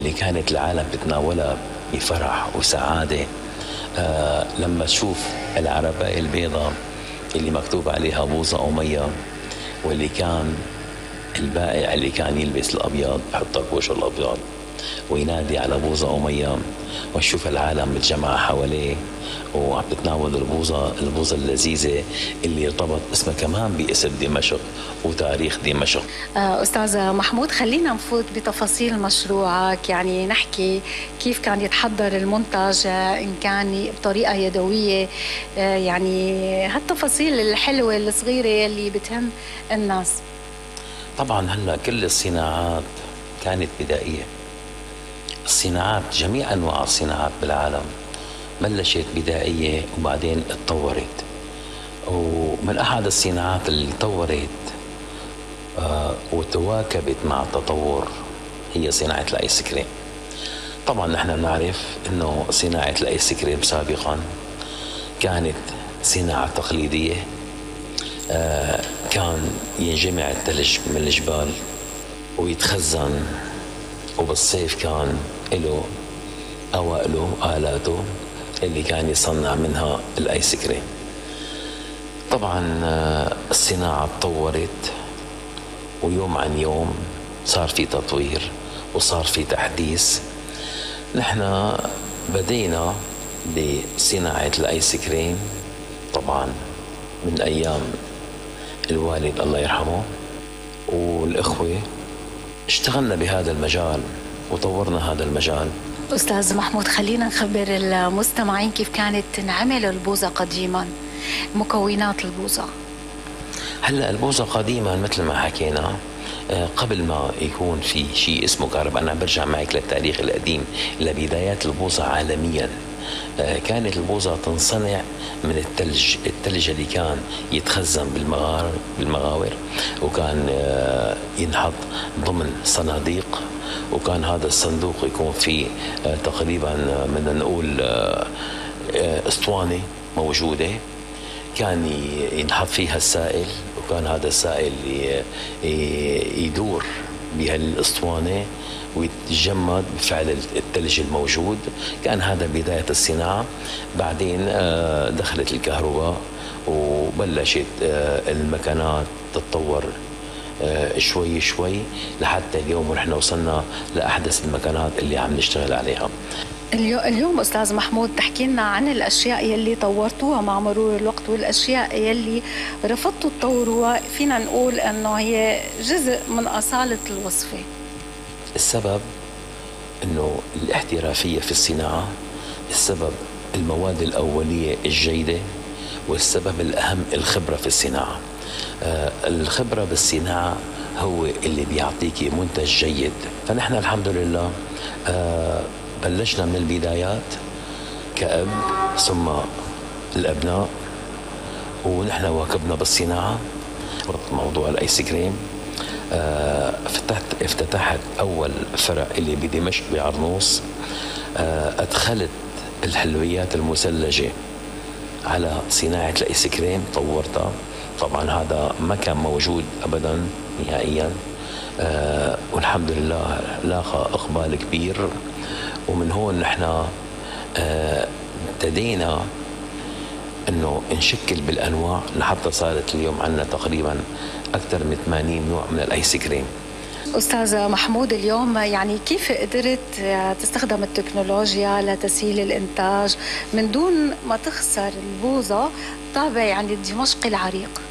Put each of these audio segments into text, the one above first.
اللي كانت العالم بتناولها بفرح وسعادة. لما تشوف العرباية البيضاء اللي مكتوب عليها بوظة أمية، واللي كان البائع اللي كان يلبس الأبيض يحطها بوجهه الأبيض وينادي على بوظة أمية، وتشوف العالم متجمعة حواليه وعم تتناول البوظة اللذيذة اللي ارتبط اسمها كمان باسم دمشق وتاريخ دمشق. أستاذ محمود، خلينا نفوت بتفاصيل مشروعك، يعني نحكي كيف كان يتحضر المنتج، إن كان بطريقة يدوية، يعني هالتفاصيل الحلوة الصغيرة اللي بتهم الناس. طبعا هلا كل الصناعات كانت بدائية. الصناعات جميع أنواع الصناعات بالعالم بلشت بدائية وبعدين اتطورت، ومن أحد الصناعات اللي تطورت وتواكبت مع التطور هي صناعة الآيس كريم. طبعا نحن بنعرف أنه صناعة الآيس كريم سابقا كانت صناعة تقليدية. كان ينجمع الثلج من الجبال ويتخزن، وبالصيف كان له أوائله آلاته اللي كان يصنع منها الآيس كريم. طبعا الصناعة تطورت، ويوم عن يوم صار في تطوير وصار في تحديث. نحن بدينا بصناعة الآيس كريم طبعا من أيام الوالد الله يرحمه والإخوة. اشتغلنا بهذا المجال وطورنا هذا المجال. أستاذ محمود، خلينا نخبر المستمعين كيف كانت تنعمل البوظة قديما، مكونات البوظة. هلأ البوظة قديما مثل ما حكينا، قبل ما يكون في شيء اسمه كهرباء، أنا برجع معك للتاريخ القديم لبدايات البوظة عالميا. كانت البوظة تنصنع من الثلج اللي كان يتخزن بالمغاور، وكان ينحط ضمن صناديق، وكان هذا الصندوق يكون فيه تقريبا بدنا نقول اسطوانة موجودة كان ينحط فيها السائل، وكان هذا السائل يدور بهالاسطوانة ويتجمد بفعل الثلج الموجود. كان هذا بداية الصناعة. بعدين دخلت الكهرباء وبلشت المكانات تتطور شوي شوي لحتى اليوم، ونحن وصلنا لأحدث المكانات اللي عم نشتغل عليها. اليوم أستاذ محمود تحكي لنا عن الأشياء يلي طورتوها مع مرور الوقت، والأشياء يلي رفضتوا تطوروها، فينا نقول أنه هي جزء من أصالة الوصفة. السبب أنه الاحترافية في الصناعة، السبب المواد الأولية الجيدة، والسبب الأهم الخبرة في الصناعة. الخبرة بالصناعة هو اللي بيعطيك منتج جيد. فنحن الحمد لله بلشنا من البدايات كأب ثم الأبناء، ونحن واكبنا بالصناعة. موضوع الآيس كريم افتتحت أول فرع اللي بدمشق بعرنوس. أدخلت الحلويات المثلجة على صناعة الآيس كريم، طورتها. طبعا هذا ما كان موجود أبدا نهائيا، والحمد لله لاقى إقبال كبير. ومن هون نحن ابتدينا انه نشكل بالانواع لحتى صارت اليوم عندنا تقريبا اكثر من 80 نوع من الايس كريم. أستاذ محمود، اليوم يعني كيف قدرت تستخدم التكنولوجيا لتسهيل الإنتاج من دون ما تخسر البوظة طابع يعني الدمشقي العريق؟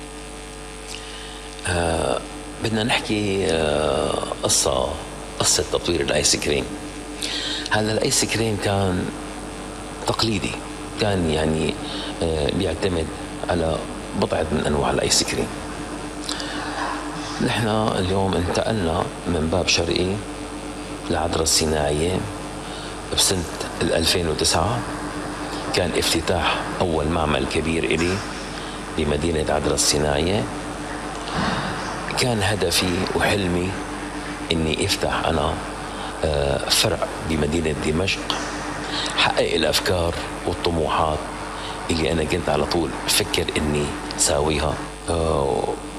بدنا نحكي قصة تطوير الآيس كريم. هذا الآيس كريم كان تقليدي، كان يعني بيعتمد على بضعة من أنواع الآيس كريم. نحن اليوم انتقلنا من باب شرقي لعذرة الصناعية بسنة 2009. كان افتتاح أول معمل كبير إلي بمدينة عذرة الصناعية. كان هدفي وحلمي إني افتح أنا فرع بمدينة دمشق، حقق الأفكار والطموحات اللي أنا كنت على طول فكر إني ساويها.